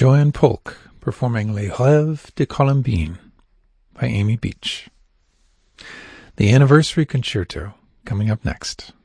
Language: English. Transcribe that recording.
Joanne Polk performing Les Rêves de Colombine by Amy Beach. The Anniversary Concerto coming up next.